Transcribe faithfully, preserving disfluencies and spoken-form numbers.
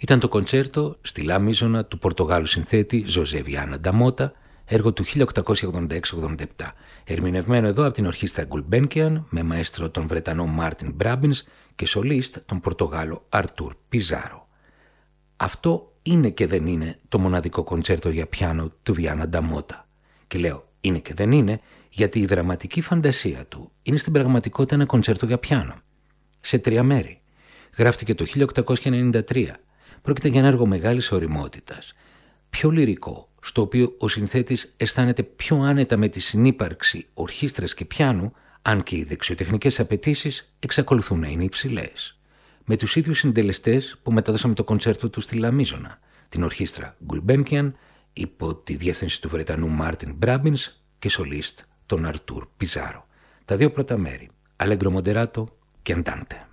Ήταν το κοντσέρτο στη Λα Μίζωνα του Πορτογάλου συνθέτη Ζωζέ Βιάνα ντα Μότα, έργο του χίλια οκτακόσια ογδόντα έξι ογδόντα επτά, ερμηνευμένο εδώ από την ορχήστρα Γκουλμπένκιαν με μαέστρο τον Βρετανό Μάρτιν Μπράμπινς και σολίστ τον Πορτογάλο Αρτούρ Πιζάρο. Αυτό είναι και δεν είναι το μοναδικό κοντσέρτο για πιάνο του Βιάνα ντα Μότα. Και λέω είναι και δεν είναι γιατί η δραματική φαντασία του είναι στην πραγματικότητα ένα κοντσέρτο για πιάνο. Σε τρία μέρη. Γράφτηκε το χίλια οκτακόσια ενενήντα τρία. Πρόκειται για ένα έργο μεγάλης ωριμότητας, πιο λυρικό, στο οποίο ο συνθέτης αισθάνεται πιο άνετα με τη συνύπαρξη ορχήστρας και πιάνου, αν και οι δεξιοτεχνικές απαιτήσεις εξακολουθούν να είναι υψηλές. Με τους ίδιους συντελεστές που μεταδώσαμε το κοντσέρτο του στη Λα Μίζωνα, την ορχήστρα Γκουλμπένκιαν, υπό τη διεύθυνση του Βρετανού Μάρτιν Μπράμπινς και σολίστ τον Αρτούρ Πιζάρο. Τα δύο πρώτα μέρη, Αλέγκρο Μοντεράτο και Αντάντε.